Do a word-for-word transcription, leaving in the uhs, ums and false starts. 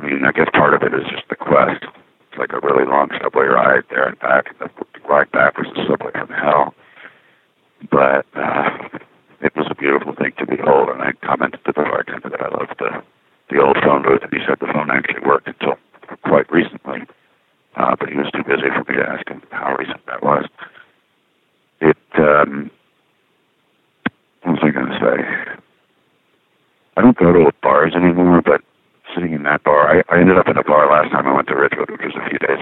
mean, I guess part of it is just the quest. It's like a really long subway ride there and back. The ride back was the subway from hell. But uh, it was a beautiful thing to behold, and I commented to the bartender that I loved the, the old phone booth, and he said the phone actually worked until quite recently. Uh, but he was too busy for me to ask him how recent that was. It, um, what was I going to say? I don't go to bars anymore, but sitting in that bar, I, I ended up in a bar last time I went to Ridgewood, which was a few days